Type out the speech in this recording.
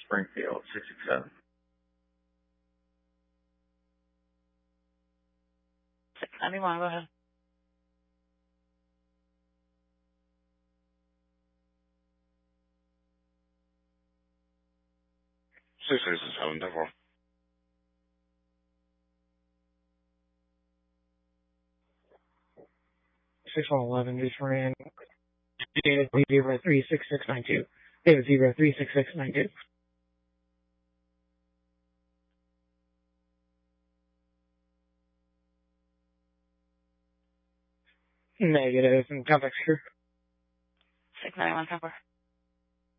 Springfield, 667. 691, go ahead. Six 667, 6111, just ran data 036692. Data 036692. Negative, and contact secure. 691, 10-4.